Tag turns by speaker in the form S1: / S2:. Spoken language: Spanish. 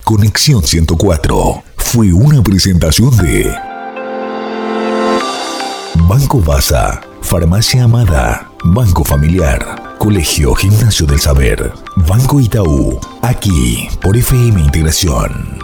S1: Conexión 104 fue una presentación de Banco Baza, Farmacia Amada, Banco Familiar, Colegio Gimnasio del Saber, Banco Itaú, aquí por FM Integración.